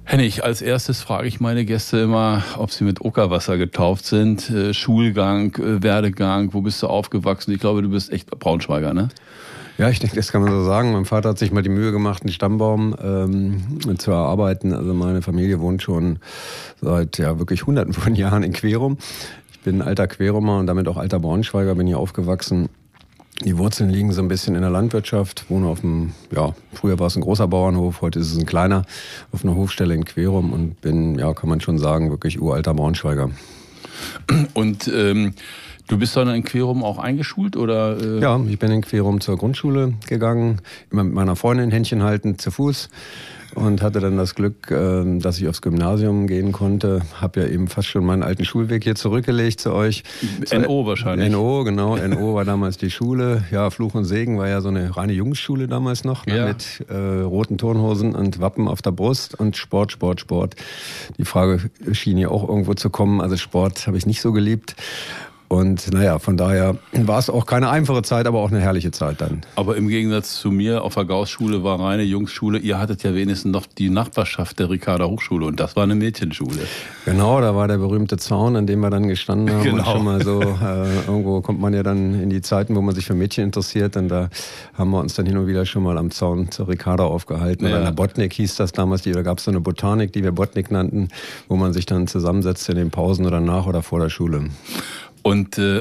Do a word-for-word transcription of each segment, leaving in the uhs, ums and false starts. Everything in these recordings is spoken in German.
Hennig, als erstes frage ich meine Gäste immer, ob sie mit Okerwasser getauft sind. Äh, Schulgang, äh, Werdegang, wo bist du aufgewachsen? Ich glaube, du bist echt Braunschweiger, ne? Ja, ich denke, das kann man so sagen. Mein Vater hat sich mal die Mühe gemacht, einen Stammbaum ähm, zu erarbeiten. Also meine Familie wohnt schon seit ja wirklich hunderten von Jahren in Querum. Ich bin ein alter Querumer und damit auch alter Braunschweiger, bin hier aufgewachsen. Die Wurzeln liegen so ein bisschen in der Landwirtschaft, wohne auf dem, ja, früher war es ein großer Bauernhof, heute ist es ein kleiner, auf einer Hofstelle in Querum und bin, ja, kann man schon sagen, wirklich uralter Braunschweiger. Und ähm, du bist dann in Querum auch eingeschult, oder? Äh? Ja, ich bin in Querum zur Grundschule gegangen, immer mit meiner Freundin Händchen haltend zu Fuß. Und hatte dann das Glück, dass ich aufs Gymnasium gehen konnte. Habe ja eben fast schon meinen alten Schulweg hier zurückgelegt zu euch. N O wahrscheinlich. N O, genau. N O war damals die Schule. Ja, Fluch und Segen war ja so eine reine Jungsschule damals noch. Ne, ja. Mit äh, roten Turnhosen und Wappen auf der Brust und Sport, Sport, Sport. Die Frage schien ja auch irgendwo zu kommen. Also Sport habe ich nicht so geliebt. Und naja, von daher war es auch keine einfache Zeit, aber auch eine herrliche Zeit dann. Aber im Gegensatz zu mir auf der Gaußschule war reine Jungsschule. Ihr hattet ja wenigstens noch die Nachbarschaft der Ricarda Hochschule und das war eine Mädchenschule. Genau, da war der berühmte Zaun, an dem wir dann gestanden haben. Genau. Und schon mal so, äh, irgendwo kommt man ja dann in die Zeiten, wo man sich für Mädchen interessiert. Und da haben wir uns dann hin und wieder schon mal am Zaun zur Ricarda aufgehalten. Ja. Oder in der Botnik hieß das damals, da gab es so eine Botanik, die wir Botnik nannten, wo man sich dann zusammensetzte in den Pausen oder nach oder vor der Schule. Und äh,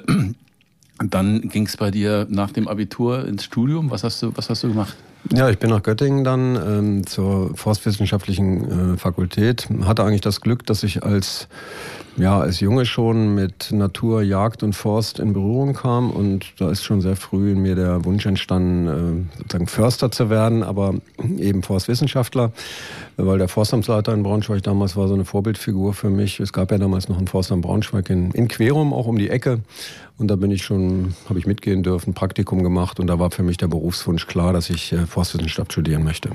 dann ging es bei dir nach dem Abitur ins Studium. Was hast du, was hast du gemacht? Ja, ich bin nach Göttingen dann ähm, zur Forstwissenschaftlichen äh, Fakultät. Hatte eigentlich das Glück, dass ich als ja als Junge schon mit Natur, Jagd und Forst in Berührung kam. Und da ist schon sehr früh in mir der Wunsch entstanden, äh, sozusagen Förster zu werden, aber eben Forstwissenschaftler. Weil der Forstamtsleiter in Braunschweig damals war so eine Vorbildfigur für mich. Es gab ja damals noch einen Forstamt Braunschweig in, in Querum, auch um die Ecke. Und da bin ich schon, habe ich mitgehen dürfen, Praktikum gemacht. Und da war für mich der Berufswunsch klar, dass ich äh, Forstwissenschaft studieren möchte.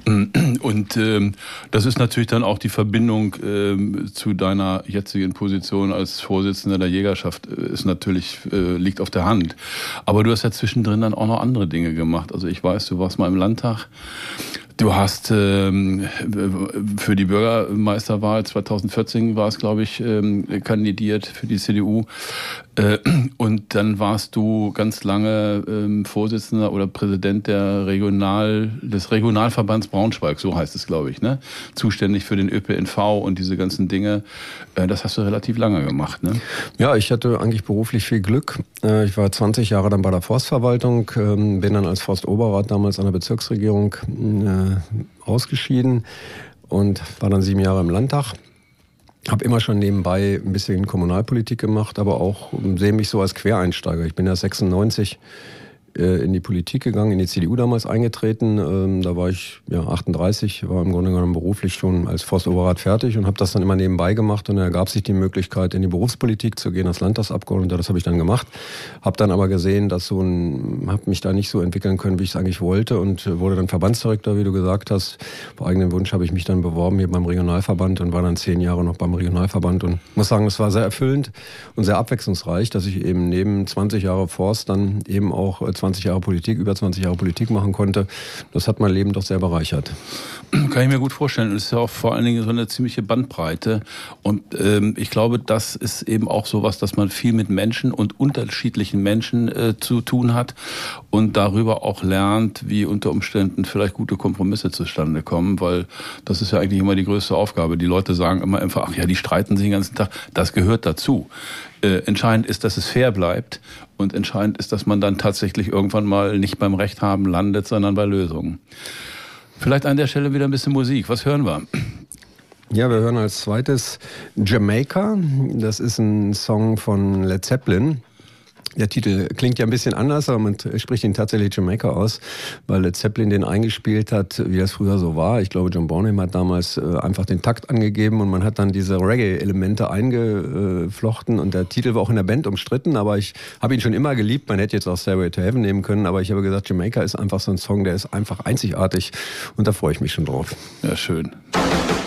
Und ähm, das ist natürlich dann auch die Verbindung ähm, zu deiner jetzigen Position als Vorsitzender der Jägerschaft, ist natürlich, äh, liegt auf der Hand. Aber du hast ja zwischendrin dann auch noch andere Dinge gemacht. Also ich weiß, du warst mal im Landtag. Du hast ähm, für die Bürgermeisterwahl zweitausendvierzehn war es, glaube ich, ähm, kandidiert für die C D U. Äh, und dann warst du ganz lange ähm, Vorsitzender oder Präsident der Regional, des Regionalverbands Braunschweig, so heißt es, glaube ich, ne? Zuständig für den Ö P N V und diese ganzen Dinge. Äh, das hast du relativ lange gemacht, ne? Ja, ich hatte eigentlich beruflich viel Glück. Äh, ich war zwanzig Jahre dann bei der Forstverwaltung, äh, bin dann als Forstoberrat damals an der Bezirksregierung äh, ausgeschieden und war dann sieben Jahre im Landtag. Habe immer schon nebenbei ein bisschen Kommunalpolitik gemacht, aber auch sehe mich so als Quereinsteiger. Ich bin ja sechsundneunzig äh, in die Politik gegangen, in die C D U damals eingetreten. Ähm, da war ich ja achtunddreißig, war im Grunde genommen beruflich schon als Forstoberrat fertig und habe das dann immer nebenbei gemacht. Und dann ergab sich die Möglichkeit, in die Berufspolitik zu gehen als Landtagsabgeordneter. Das habe ich dann gemacht. Habe dann aber gesehen, dass so ein, habe mich da nicht so entwickeln können, wie ich es eigentlich wollte und wurde dann Verbandsdirektor, wie du gesagt hast. Auf eigenen Wunsch habe ich mich dann beworben hier beim Regionalverband und war dann zehn Jahre noch beim Regionalverband und muss sagen, es war sehr erfüllend und sehr abwechslungsreich, dass ich eben neben zwanzig Jahre Forst dann eben auch zwanzig Jahre Politik, über zwanzig Jahre Politik machen konnte. Das hat mein Leben doch sehr bereichert. Kann ich mir gut vorstellen. Es ist ja auch vor allen Dingen so eine ziemliche Bandbreite. Und ähm, ich glaube, das ist eben auch sowas, dass man viel mit Menschen und unterschiedlichen Menschen äh, zu tun hat und darüber auch lernt, wie unter Umständen vielleicht gute Kompromisse zustande kommen, weil das ist ja eigentlich immer die größte Aufgabe. Die Leute sagen immer einfach, ach ja, die streiten sich den ganzen Tag. Das gehört dazu. Äh, entscheidend ist, dass es fair bleibt und entscheidend ist, dass man dann tatsächlich irgendwann mal nicht beim Recht haben landet, sondern bei Lösungen. Vielleicht an der Stelle wieder ein bisschen Musik. Was hören wir? Ja, wir hören als zweites Jamaica. Das ist ein Song von Led Zeppelin. Der Titel klingt ja ein bisschen anders, aber man spricht ihn tatsächlich Jamaica aus, weil Led Zeppelin den eingespielt hat, wie das früher so war. Ich glaube, John Bonham hat damals einfach den Takt angegeben und man hat dann diese Reggae-Elemente eingeflochten und der Titel war auch in der Band umstritten, aber ich habe ihn schon immer geliebt. Man hätte jetzt auch Stairway to Heaven nehmen können, aber ich habe gesagt, Jamaica ist einfach so ein Song, der ist einfach einzigartig und da freue ich mich schon drauf. Ja, schön.